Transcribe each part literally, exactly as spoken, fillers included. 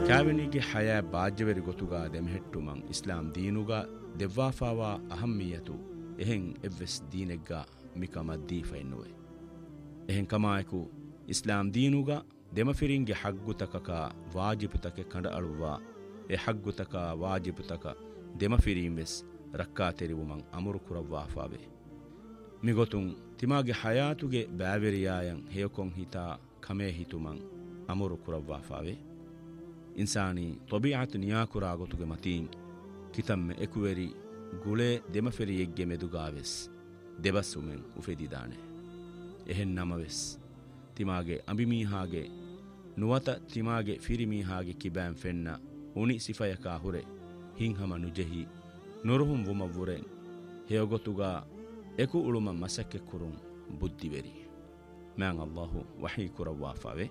ಕ್ಯಾವೆನಿಗೆ ಹಯಾ ಬಾಜ್ಯವರಿ ಗೊತುಗ ದೆಮೆහෙಟ್ಟುಮಂ ಇಸ್ಲಾಂ ದೀನುಗ ದೆವ್ವಾಫಾವಾ ಅಹಮ್ಮಿಯತು ಎಹೆಂ ಎವ್ವೆಸ್ ದೀನೆಗ್ಗ ಮಿಕಮ ದೀಫೈನ್ನುವೆ ಎಹೆಂ ಕಮಾಯಕು ಇಸ್ಲಾಂ ದೀನುಗ ದೆಮಫಿರಿಂಗೆ ಹಗ್ಗುತಕಕ ವಾಜಿಬುತಕೆ ಕಂಡ ಅಳುವ ಎ ಹಗ್ಗುತಕ ವಾಜಿಬುತಕ ದೆಮಫಿರಿಂವೆಸ್ ರಕ್ಕಾ ತೆರಿವುಮಂ ಅಮುರು ಕುರವ್ವಾಫಾವೆ ಮಿಗೊತುಂ ತಿಮಾಗೆ ಹಯಾತುಗೆ ಬ್ಯಾವೆರಿಯಾಯಂ ಹೇಯಕೊಂ ಹಿತಾ ಕಮೇ ಹಿತುಮಂ ಅಮುರು ಕುರವ್ವಾಫಾವೆ ಇನ್ಸಾನಿ ತೊಬಿಯಾತು ನಿಯಾಕುರಾಗೊತುಗೆ ಮತೀನ್ ಕಿತಮ್ಮೆ ಎಕುವೆರಿ ಗುಳೆ ದೆಮಫೆರಿಯೆಗ್ಗೆ ಮೆದುಗಾವೆಸ್ ದೆಬಸ್ಸುಮೆನ್ ಉಫೆದಿದಾನೆ ಎಹೆನ್ ನಮವೆಸ್ ತಿಮಾಗೆ ಅಂಬಿಮೀಹಾಗೆ ನುವತ ತಿಮಾಗೆ ಫಿರಿಮೀಹಾಗೆ ಕಿಬ್ಯಾಂ ಫೆನ್ನ ಉಣಿ ಸಿಫಯಕಾ ಹುರೆ ಹಿಂಹಮ ನುಜೆಹಿ ನುರುಹುಂ ವುಮವ್ವುರೆನ್ ಹೇಯಗೊತುಗಾ ಎಕು ಉಳುಮ ಮಸಕ್ಕೆ ಕುರುಂ ಬುದ್ಧಿವೆರಿ ಮ್ಯಾಂ ಅಲ್ಲಾಹು ವಹೀ ಕುರವ್ವಾಫಾವೆ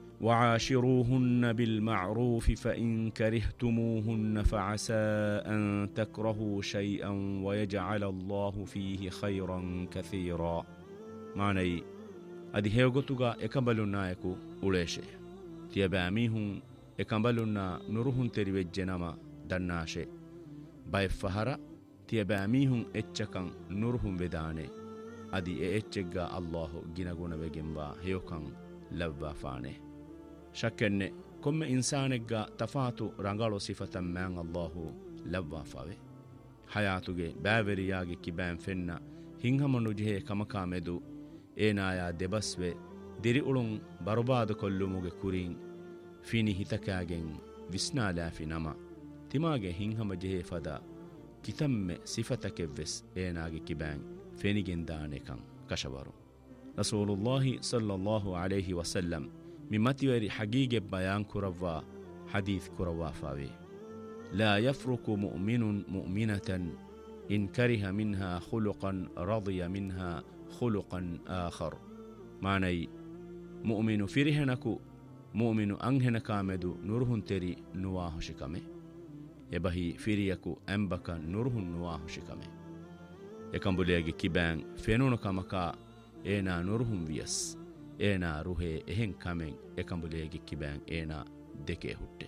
وعاشروهن بالمعروف فإن كرهتموهن فعسى أن تكرهوا شيئا ويجعل الله فيه خيرا كثيرا معني أدي هيوغتوغا إكمبلونا يكو أوليشه تيباميهم إكمبلونا نروهن تريوجنما دناشه باي فهرا تيباميهم إتشكا نروهن بدانه أدي إتشكا الله جنغونا بجنبا هيوكا لبا فانه ಶಕ್ಕೆನ್ನೆ ಕೊಮ್ಮೆ ಇನ್ಸಾನೆಗ್ಗ ತಫಾತು ರಂಗಾಳೋ ಸಿಫತಂ ಮ್ಯಾಂ ಅಲ್ಲಾಹು ಲವ್ವಾಫಾವೆ ಹಯಾತುಗೆ ಬ್ಯಾವೆರಿಯಾಗಿ ಕಿಬ್ಯಾಂ ಫೆನ್ನ ಹಿಂಹಮನು ಜಿಹೆ ಕಮಕಾ ಮೆದು ಏನಾಯ ದೆಬಸ್ವೆ ದಿರಿ ಉಳುಂ ಬರುಬಾದು ಕೊಲ್ಲುಮುಗೆ ಕುರಿಂ ಫಿನಿ ಹಿತಕ್ಯಾಗೆಂ ವಿಸ್ನಾಲಾಫಿ ನಮ ತಿಮಾಗೆ ಹಿಂಹಮ ಜಿಹೆ ಫದ ಕಿತಮ್ಮೆ ಸಿಫತಕೆವ್ವೆಸ್ ಏನಾಗಿ ಕಿಬ್ಯಾಂ ಫೆನಿಗೆಂದಾನೆಕಂ ಕಶವರು ರಸೂಲುಲ್ಲಾಹಿ ಸಲ್ಲಲ್ಲಾಹು ಅಲೈಹಿ ವಸಲ್ಲಂ ممتوري حقيقة بيان كروا حديث كروا فاوي لا يفرق مؤمن مؤمنة إن كره منها خلقا رضي منها خلقا آخر معني مؤمن فرهنكو مؤمن أنهنكا مدو نورهن تري نواه شكامي يبهي فريكو أنبكا نورهن نواه شكامي يكمبوليغي كيبان فينونكا مكا إينا نورهن ويس ඒනා රුහේ එහෙන් කමෙන් එකඹුලේගි කිබෑන් ඒනා දෙකේ ಹುಟ್ಟೆ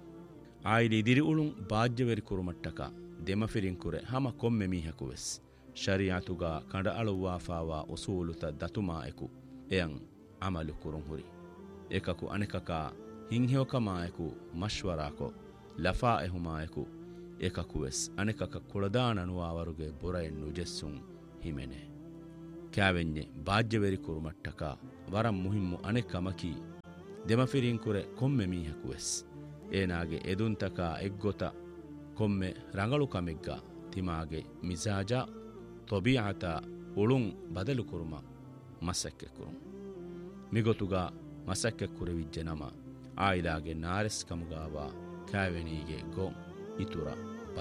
ಆಯಿಲಿ ದಿರಿ ಉಳುಂ ಬಾಜ್ಯವರಿ ಕುರುಮಟ್ಟಕ ದೆಮಫಿರಿನ್ ಕುರೆ ಹಮ ಕೊಮ್ಮೆ ಮೀಹಕುವೆಸ್ ಶರಿಯಾತುಗ ಕಂಡ ಅಳುವಾಫಾವಾ ಉಸೂಲುತ ದತುಮಾ ಎಕು ಎಯಂ ಅಮಲು ಕುರುಂ ಹುರಿ ಏಕಕು ಅನೆಕಕ ಹಿಂಹ್ಯೋಕಮಾಯಕು ಮಶ್ವರಾಕೊ ಲಫಾ ಎಹುಮಾಯಕು ಏಕಕುವೆಸ್ ಅನೆಕಕ ಕುಳದಾನನುವಾವರುಗೆ ಬುರಯನ್ ನುಜೆಸ್ಸುಂ ಹಿಮೆನೆ ಕ್ಯಾವೆನ್ಯೆ ಬಾಜ್ಯವರಿ ಕುರುಮಟ್ಟಕ ವರಂ ಮುಹಿಮ್ಮು ಅನೆಕಮಕಿ ದೆಮಫಿರಿನ್ ಕುರೆ ಕೊಮ್ಮೆ ಮೀಹಕುವೆಸ್ ಏನಾಗೆ ಎದುಂತಕ ಎಗ್ಗೊತ ಕೊಮ್ಮೆ ರಂಗಳು ಕಮೆಗ್ಗ ತಿಮಾಗೆ ಮಿಜಾಜ ತೊಬಿಯಾತ ಉಳುಂ ಬದಲು ಕುರುಮ ಮಸಕ್ಕೆ ಕುರುಂ ಮಿಗೊತುಗ ಮಸಕ್ಕೆ ಕುರೆವಿಜ್ಜೆ ನಮ ಆಯಿಲಾಗೆ ನಾರೆಸ್ ಕಮುಗಾವ ಕ್ಯಾವೆನಿಗೆ ಗೋ ಇತುರ